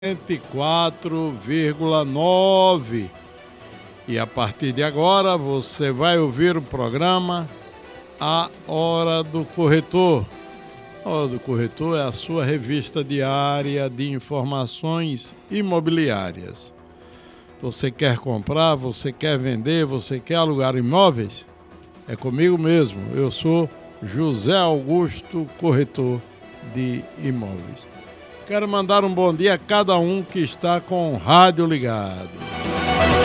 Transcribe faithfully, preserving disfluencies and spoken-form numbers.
cento e quatro vírgula nove. E a partir de agora você vai ouvir o programa A Hora do Corretor. A Hora do Corretor é a sua revista diária de informações imobiliárias. Você quer comprar, você quer vender, você quer alugar imóveis? É comigo mesmo, eu sou José Augusto, corretor de imóveis. Quero mandar um bom dia a cada um que está com o rádio ligado.